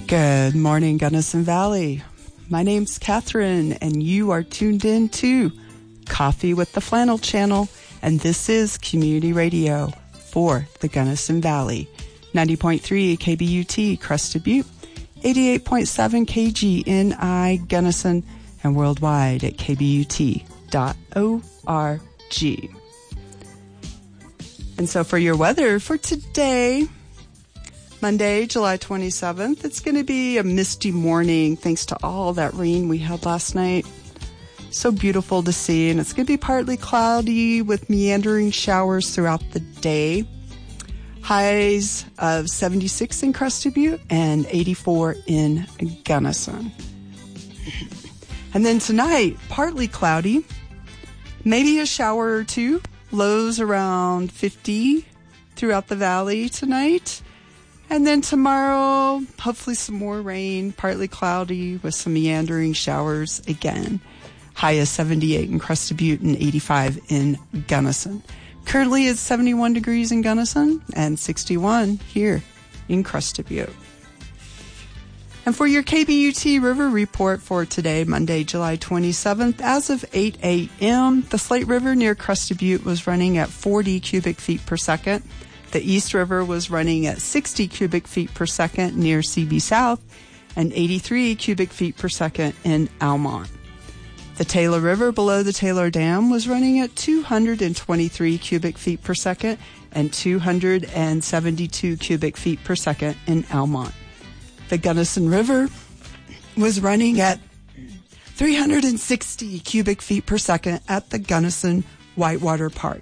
Good morning, Gunnison Valley. My name's Catherine, and you are tuned in to Coffee with the Flannel Channel, and this is Community Radio for the Gunnison Valley. 90.3 KBUT, Crested Butte, 88.7 KGNI Gunnison, and worldwide at kbut.org. And so for your weather for today, Monday, July 27th, it's going to be a misty morning thanks to all that rain we had last night. So beautiful to see, and it's going to be partly cloudy with meandering showers throughout the day. Highs of 76 in Crested Butte and 84 in Gunnison. And then tonight, partly cloudy, maybe a shower or two. Lows around 50 throughout the valley tonight. And then tomorrow, hopefully some more rain, partly cloudy with some meandering showers again. High is 78 in Crested Butte and 85 in Gunnison. Currently it's 71 degrees in Gunnison and 61 here in Crested Butte. And for your KBUT River Report for today, Monday, July 27th, as of 8 a.m., the Slate River near Crested Butte was running at 40 cubic feet per second. The East River was running at 60 cubic feet per second near CB South and 83 cubic feet per second in Almont. The Taylor River below the Taylor Dam was running at 223 cubic feet per second and 272 cubic feet per second in Almont. The Gunnison River was running at 360 cubic feet per second at the Gunnison Whitewater Park.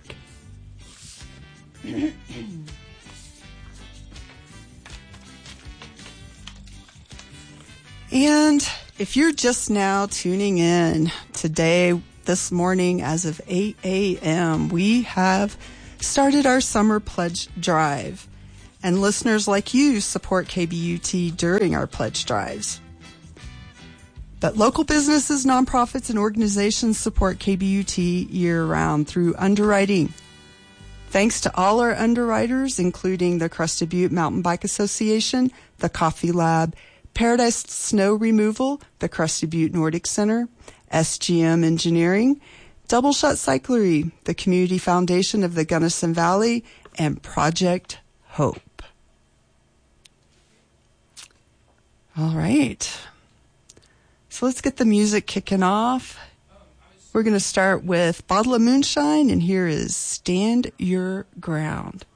And if you're just now tuning in today, this morning, as of 8 a.m., we have started our summer pledge drive. And listeners like you support KBUT during our pledge drives. But local businesses, nonprofits, and organizations support KBUT year-round through underwriting. Thanks to all our underwriters, including the Crested Butte Mountain Bike Association, the Coffee Lab, Paradise Snow Removal, the Crested Butte Nordic Center, SGM Engineering, Double Shot Cyclery, the Community Foundation of the Gunnison Valley, and Project Hope. All right. So let's get the music kicking off. We're going to start with Bottle of Moonshine, and here is Stand Your Ground.